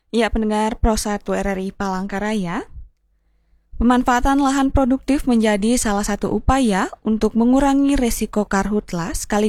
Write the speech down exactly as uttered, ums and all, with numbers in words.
Ya, pendengar Pro satu R R I Palangkaraya, pemanfaatan lahan produktif menjadi salah satu upaya untuk mengurangi resiko karhutlah sekaligus